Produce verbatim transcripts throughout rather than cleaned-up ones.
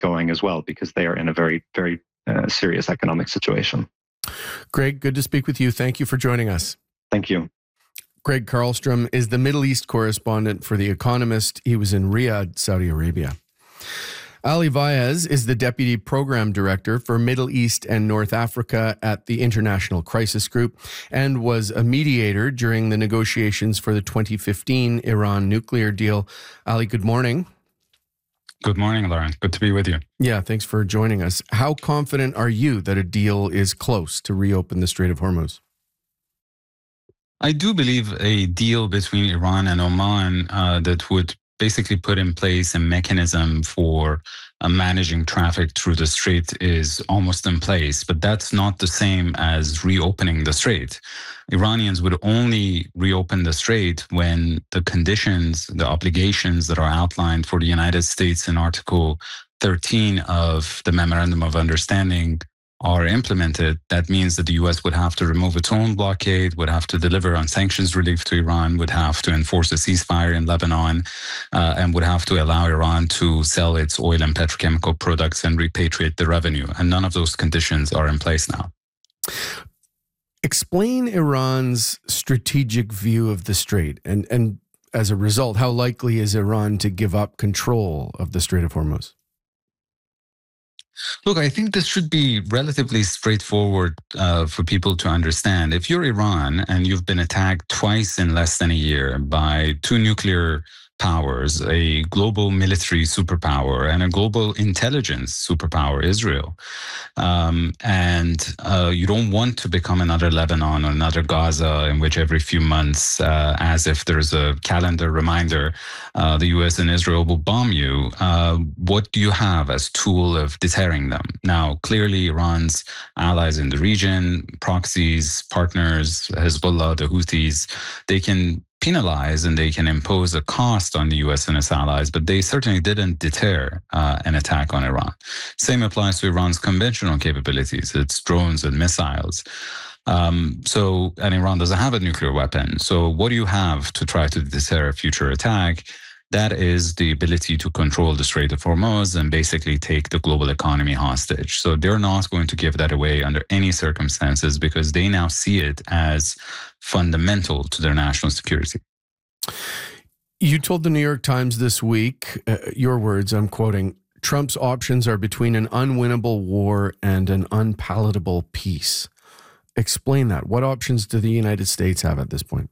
going as well, because they are in a very, very uh, serious economic situation. Greg, good to speak with you. Thank you for joining us. Thank you. Greg Carlstrom is the Middle East correspondent for The Economist. He was in Riyadh, Saudi Arabia. Ali Vaez is the Deputy Program Director for Middle East and North Africa at the International Crisis Group and was a mediator during the negotiations for the twenty fifteen Iran nuclear deal. Ali, good morning. Good morning, Lauren. Good to be with you. Yeah, thanks for joining us. How confident are you that a deal is close to reopen the Strait of Hormuz? I do believe a deal between Iran and Oman uh, that would basically put in place a mechanism for uh, managing traffic through the strait is almost in place, but that's not the same as reopening the strait. Iranians would only reopen the strait when the conditions, the obligations that are outlined for the United States in Article thirteen of the Memorandum of Understanding are implemented. That means that the U S would have to remove its own blockade, would have to deliver on sanctions relief to Iran, would have to enforce a ceasefire in Lebanon, uh, and would have to allow Iran to sell its oil and petrochemical products and repatriate the revenue. And none of those conditions are in place now. Explain Iran's strategic view of the strait, and, and as a result, how likely is Iran to give up control of the Strait of Hormuz? Look, I think this should be relatively straightforward uh, for people to understand. If you're Iran and you've been attacked twice in less than a year by two nuclear powers, a global military superpower and a global intelligence superpower, Israel, um, and uh, you don't want to become another Lebanon or another Gaza in which every few months, uh, as if there's a calendar reminder, uh, the U S and Israel will bomb you. Uh, what do you have as tool of deterring them? Now, clearly, Iran's allies in the region, proxies, partners, Hezbollah, the Houthis, they can penalize and they can impose a cost on the U S and its allies, but they certainly didn't deter uh, an attack on Iran. Same applies to Iran's conventional capabilities, its drones and missiles. Um, so, and Iran doesn't have a nuclear weapon. So what do you have to try to deter a future attack? That is the ability to control the Strait of Hormuz and basically take the global economy hostage. So they're not going to give that away under any circumstances because they now see it as fundamental to their national security. You told the New York Times this week, uh, your words, I'm quoting, Trump's options are between an unwinnable war and an unpalatable peace. Explain that. What options do the United States have at this point?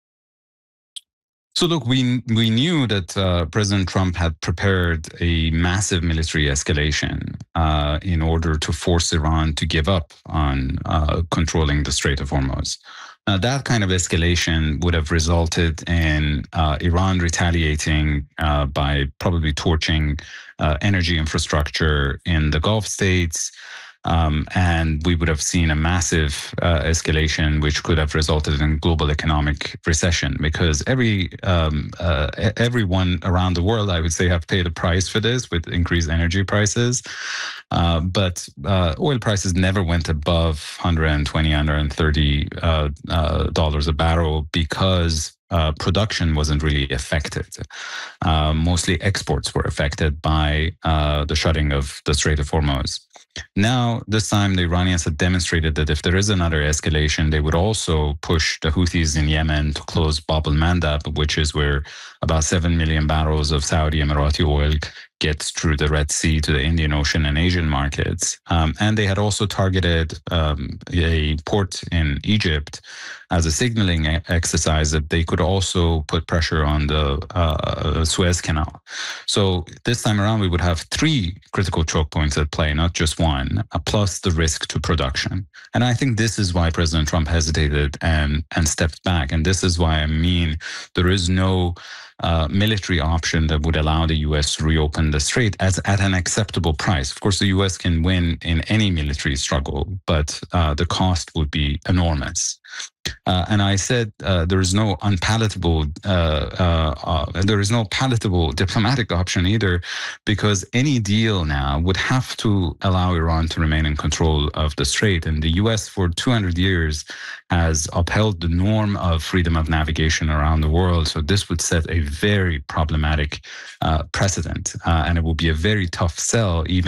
So look, we we knew that uh, President Trump had prepared a massive military escalation uh, in order to force Iran to give up on uh, controlling the Strait of Hormuz. Now, that kind of escalation would have resulted in uh, Iran retaliating uh, by probably torching uh, energy infrastructure in the Gulf states. Um, and we would have seen a massive uh, escalation, which could have resulted in global economic recession. Because every um, uh, everyone around the world, I would say, have paid a price for this with increased energy prices. Uh, but uh, oil prices never went above one hundred twenty, one hundred thirty uh, uh, dollars a barrel because Uh, production wasn't really affected. Uh, mostly exports were affected by uh, the shutting of the Strait of Hormuz. Now, this time, the Iranians had demonstrated that if there is another escalation, they would also push the Houthis in Yemen to close Bab el-Mandab, which is where about seven million barrels of Saudi Emirati oil gets through the Red Sea to the Indian Ocean and Asian markets. Um, and they had also targeted um, a port in Egypt as a signaling exercise that they could also put pressure on the uh, Suez Canal. So this time around, we would have three critical choke points at play, not just one, uh, plus the risk to production. And I think this is why President Trump hesitated and, and stepped back. And this is why I mean there is no uh, military option that would allow the U S to reopen the strait as at an acceptable price. Of course, the U S can win in any military struggle, but uh, the cost would be enormous. Uh, and I said uh, there is no unpalatable, uh, uh, uh, there is no palatable diplomatic option either, because any deal now would have to allow Iran to remain in control of the strait. And the U S for two hundred years has upheld the norm of freedom of navigation around the world. So this would set a very problematic uh, precedent, uh, and it will be a very tough sell even